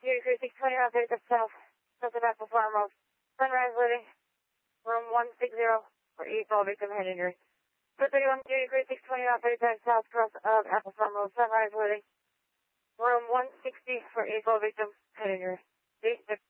Judy Crew 620 Route 35 South, south of Apple Farm Road. Sunrise Living, room 160 for equal victim head injury. 231 Judy Crew 620 Route 35 South, cross of Apple Farm Road. Sunrise Living, room 160 for equal victim head injury.